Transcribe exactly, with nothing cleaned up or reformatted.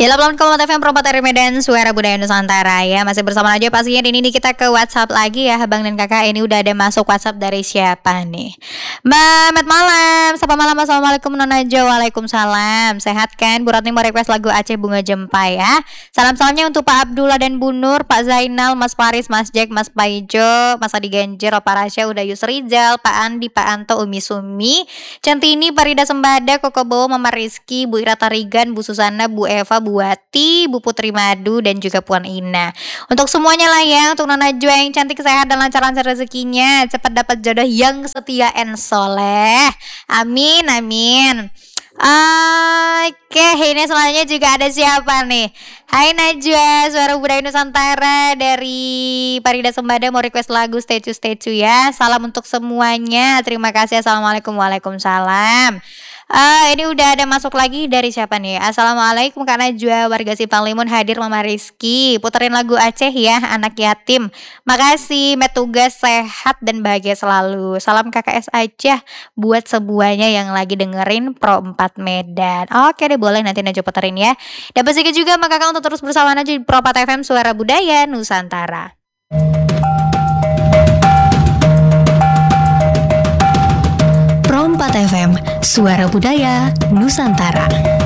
Ya, delapan koma empat F M Perempat dari Medan, Suara Budaya Nusantara ya. Masih bersama aja pastinya. Ini nih kita ke WhatsApp lagi ya, Abang dan Kakak. Ini udah ada masuk WhatsApp dari siapa nih? Mbak malam, sapa malam. Assalamualaikum Nona Jo. Waalaikumsalam. Sehat kan? Bu Ratni mau request lagu Aceh Bunga Jempa ya. Salam-salamnya untuk Pak Abdullah dan Bu Nur, Pak Zainal, Mas Faris, Mas Jack, Mas Paijo, Mas Adi Ganjer, Opa Rasya, Uda Yus Rizal, Pak Andi, Pak Anto, Umi Sumi, Centini, Parida Sembada, Koko Bowo, Mama Rizky, Bu Ira Tarigan, Bu Susana, Bu Eva, Bu Wati, Bu Putri Madu, dan juga Puan Ina. Untuk semuanya lah ya, untuk Nona Jo yang cantik, sehat, dan lancar-lancar rezekinya, cepat dapat jodoh yang setia and soleh. Amin, amin. Oke, ini selanjutnya juga ada siapa nih? Hai Najwa, Suara Budaya Nusantara dari Parida Sembada mau request lagu Statue-Statue ya. Salam untuk semuanya. Terima kasih. Assalamualaikum. Waalaikumsalam. Uh, ini udah ada masuk lagi dari siapa nih? Assalamualaikum Kak Najwa, warga Simpang Limun hadir Mama Rizky. Puterin lagu Aceh ya, anak yatim. Makasih, met tugas sehat dan bahagia selalu. Salam K K S Aceh buat semuanya yang lagi dengerin Pro empat Medan. Oke deh, boleh nanti Najwa puterin ya. Dapat sedikit juga maka kakak untuk terus bersama Najwa di Pro empat F M Suara Budaya Nusantara. Pro empat F M, Suara Budaya Nusantara.